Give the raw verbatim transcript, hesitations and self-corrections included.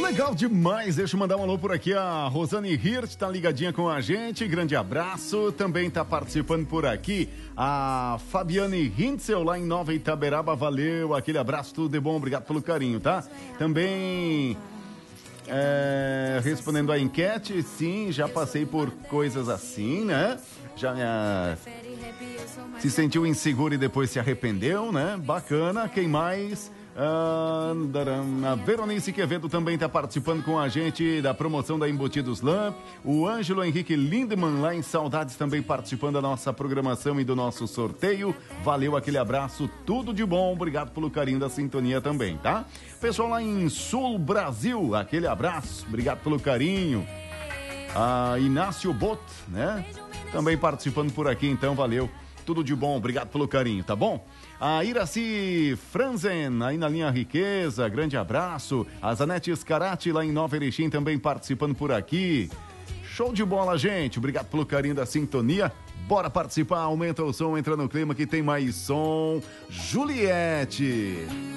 Legal demais, deixa eu mandar um alô por aqui, a Rosane Hirt tá ligadinha com a gente, grande abraço, também tá participando por aqui a Fabiane Hintzel lá em Nova Itaberaba, valeu, aquele abraço, tudo de bom, obrigado pelo carinho, tá? Também é, respondendo a enquete, sim, já passei por coisas assim, né? Já é, se sentiu inseguro e depois se arrependeu, né? Bacana, quem mais? Ah, a Veronice Quevedo também está participando com a gente da promoção da Embutidos Lamp. O Ângelo Henrique Lindemann lá em Saudades também participando da nossa programação e do nosso sorteio. Valeu, aquele abraço, tudo de bom, obrigado pelo carinho da sintonia também, tá? Pessoal lá em Sul Brasil, aquele abraço, obrigado pelo carinho. A Inácio Bot, né? Também participando por aqui, então valeu. Tudo de bom, obrigado pelo carinho, tá bom? A Iraci Franzen, aí na linha Riqueza, grande abraço. A Zanete Scarati, lá em Nova Erechim, também participando por aqui. Show de bola, gente, obrigado pelo carinho da sintonia. Bora participar, aumenta o som, entra no clima que tem mais som. Juliette.